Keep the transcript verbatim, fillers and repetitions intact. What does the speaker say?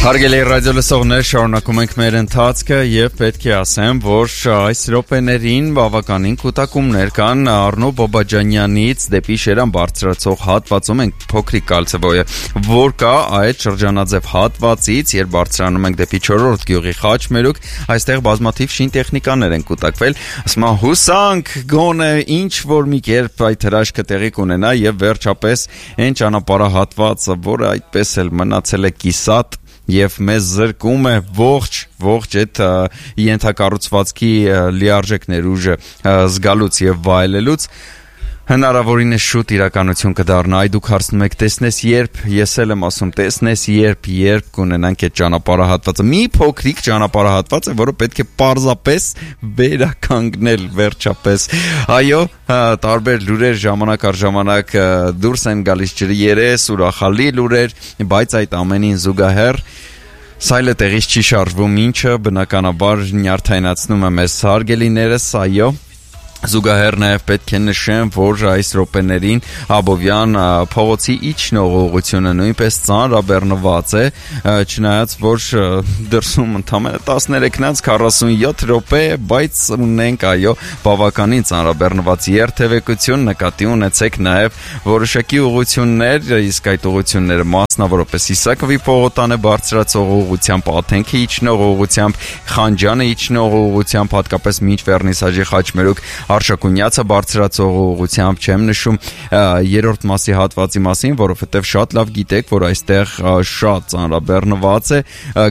Հարգելի ռադիոլսողներ, շարունակում ենք մեր ընթացքը եւ պետք է ասեմ, որ այս րոպեներին բավականին կուտակումներ կան Արնո Բոբաջանյանից դեպի Շերան բարձրացող հատվածում ենք փոքրիկ կալցեվոյը, որ կա այդ շրջանաձև հատվածից, երբ բարձրանում ենք դեպի չորրորդ գյուղի Խաչմերուկ, այստեղ բազմաթիվ շինտեխնիկաներ են կուտակվել, ասում են հուսանք գոնե ինչ որ մի կերպ այդ հրաշքը տեղի կունենա եւ վերջապես այն ճանապարհահատվածը, որը այդպես էլ մնացել է կիսատ եւ մեզ զրկում է ողջ ողջ այդ ենթակառուցվածքի լիարժեք ներուժը զգալուց եւ վայելելուց հնարավորինս շուտ իրականություն կդառնա։ Այ դուք հարցնում եք տեսնես երբ, ես էլ եմ ասում տեսնես երբ, երբ կունենանք այդ ճանապարհահատվածը։ Մի փոքրիկ ճանապարհահատված է, որը պետք է պարզապես վերականգնել վերջապես։ Այո, տարբեր լուրեր ժամանակ առ ժամանակ դուրս են գալիս ջրերես, ուրախալի լուրեր, բայց այդ ամենին զուգահեռ սայլը տեղից չի շարժվում, ինչը բնականաբար նյարդայնացնում է մեզ հարգելիներս, այո։ Զուգահեռ նաև պետք է նշեմ, որ այս րոպեներին Աբովյան փողոցի իջնող ուղղությունը նույնպես ծանրաբեռնված է, չնայած որ դրսում ընդամենը տասներեքից քառասունյոթ րոպե, բայց ունենք այո բավականին ծանրաբեռնված երթևեկություն, նկատի ունեցեք նաև որոշակի ուղղություններ, իսկ այդ ուղղությունները մասնավորապես Իսակովի պողոտան է բարձրացող ուղղությամբ, Աթենքի իջնող ուղղությամբ, Խանջյանը իջնող ուղղությամբ, հատկապես մինչ Վերնիսաժի Խաչմերուկ Արշակունյացը բարձրացող ուղղությամբ չեմ նշում երրորդ մասի հատվածի մասին, որովհետև շատ լավ գիտեք, որ այստեղ շատ ծանրաբեռնված է,